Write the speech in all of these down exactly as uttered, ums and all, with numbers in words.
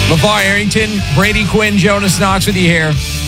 LeVar Arrington, Brady Quinn, Jonas Knox with you here.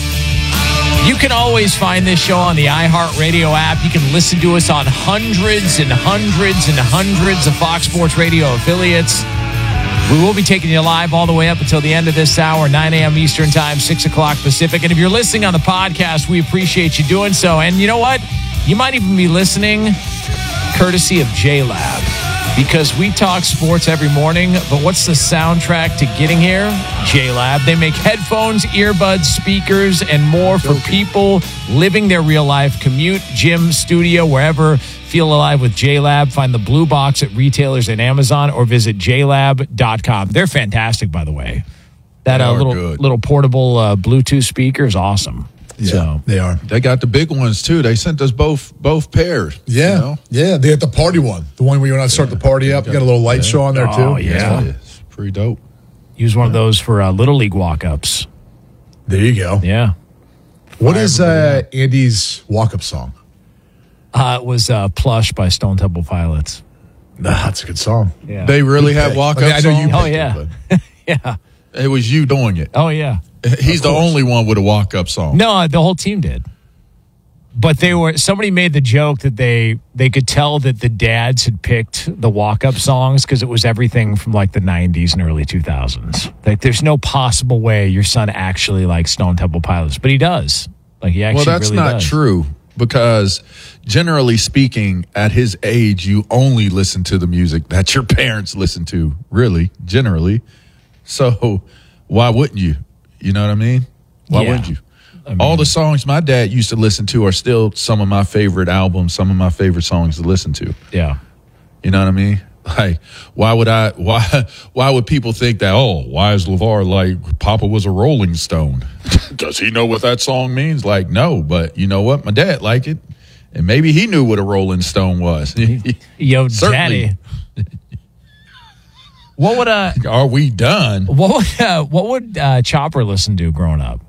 You can always find this show on the iHeartRadio app. You can listen to us on hundreds and hundreds and hundreds of Fox Sports Radio affiliates. We will be taking you live all the way up until the end of this hour, nine a.m. Eastern Time, six o'clock Pacific. And if you're listening on the podcast, we appreciate you doing so. And you know what? You might even be listening courtesy of J-Lab. Because we talk sports every morning, but what's the soundtrack to getting here? J-Lab. They make headphones, earbuds, speakers, and more for people living their real life, commute, gym, studio, wherever. Feel alive with J-Lab. Find the blue box at retailers and Amazon or visit j lab dot com. They're fantastic, by the way. That uh, little good. little portable uh, Bluetooth speaker is awesome. Yeah, so, they are. They got the big ones, too. They sent us both both pairs. Yeah. You know? Yeah, they got the party one. The one where you want to start yeah. the party up. You got a little light yeah. show on there, too. Oh, yeah. yeah. It's pretty dope. Use one yeah. of those for uh, Little League walk-ups. There you go. Yeah. What Fire is uh, Andy's walk-up song? Uh, it was uh, Plush by Stone Temple Pilots. Nah, that's a good song. Yeah. They really have walk-up I, mean, I know songs? you Oh, yeah. It, yeah. It was you doing it. Oh, yeah. He's the only one with a walk-up song. No, the whole team did. But they were. Somebody made the joke that they they could tell that the dads had picked the walk-up songs because it was everything from like the nineties and early two thousands. Like, there's no possible way your son actually likes Stone Temple Pilots, but he does. Like, he actually. Well, that's really not does. true because generally speaking, at his age, you only listen to the music that your parents listen to. Really, generally. So why wouldn't you? You know what I mean? Why Yeah. wouldn't you? I mean, all the songs my dad used to listen to are still some of my favorite albums, some of my favorite songs to listen to. Yeah. You know what I mean? Like, why would I, why, why would people think that, oh, why is LeVar like Papa was a Rolling Stone? Does he know what that song means? Like, no, but you know what? My dad liked it. And maybe he knew what a Rolling Stone was. Yo, Certainly. Daddy. What would uh? Are we done? What would uh, what would uh, Chopper listen to growing up?